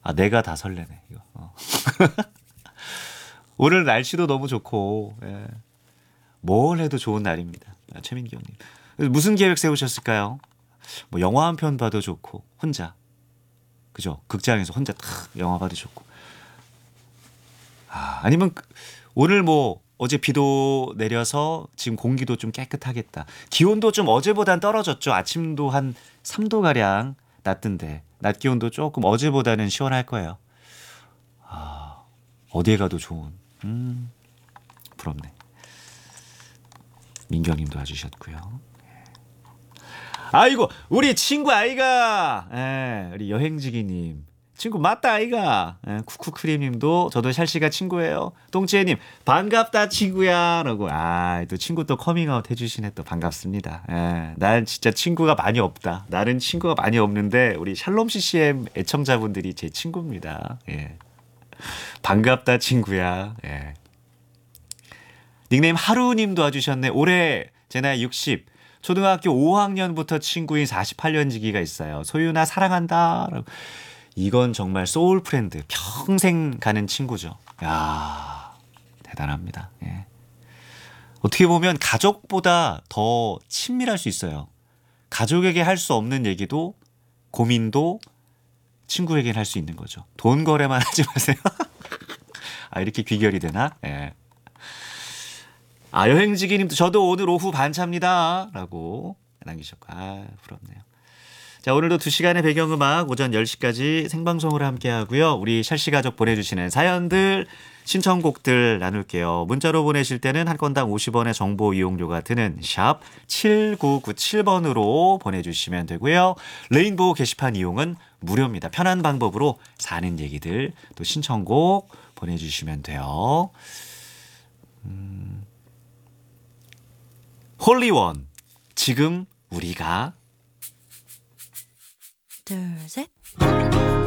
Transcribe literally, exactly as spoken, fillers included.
아, 내가 다 설레네 이거. 어. 오늘 날씨도 너무 좋고 예. 뭘 해도 좋은 날입니다. 아, 최민기 형님. 무슨 계획 세우셨을까요? 뭐 영화 한 편 봐도 좋고 혼자. 그죠? 극장에서 혼자 탁 영화 봐도 좋고. 아, 아니면 오늘 뭐 어제 비도 내려서 지금 공기도 좀 깨끗하겠다. 기온도 좀 어제보단 떨어졌죠. 아침도 한 삼 도 가량 낮던데 낮 기온도 조금 어제보다는 시원할 거예요. 아, 어디에 가도 좋은. 음, 부럽네. 민경님도 와주셨고요. 아이고 우리 친구 아이가 예, 우리 여행지기님 친구 맞다 아이가 예, 쿠쿠크림님도 저도 샬씨가 친구예요. 똥치혜님 반갑다 친구야 라고 아 또 친구 또 커밍아웃 해주시네 또 반갑습니다. 예, 난 진짜 친구가 많이 없다. 나는 친구가 많이 없는데 우리 샬롬 씨씨엠 애청자분들이 제 친구입니다. 예. 반갑다 친구야. 예. 닉네임 하루님도 와주셨네. 올해 제 나이 육십 초등학교 오 학년부터 친구인 사십팔 년지기가 있어요. 소윤아 사랑한다. 이건 정말 소울 프렌드. 평생 가는 친구죠. 야 대단합니다. 예. 어떻게 보면 가족보다 더 친밀할 수 있어요. 가족에게 할 수 없는 얘기도 고민도 친구에게는 할 수 있는 거죠. 돈 거래만 하지 마세요. 아 이렇게 귀결이 되나? 예. 아 여행지기님도 저도 오늘 오후 반차입니다 라고 남기셨고 아 부럽네요. 자 오늘도 두 시간의 배경음악 오전 열 시까지 생방송으로 함께하고요. 우리 샬씨 가족 보내주시는 사연들 신청곡들 나눌게요. 문자로 보내실 때는 한 건당 오십 원의 정보 이용료가 드는 샵 칠구구칠 번으로 보내주시면 되고요. 레인보우 게시판 이용은 무료입니다. 편한 방법으로 사는 얘기들 또 신청곡 보내주시면 돼요. 음... 홀리원 지금 우리가 둘, 셋.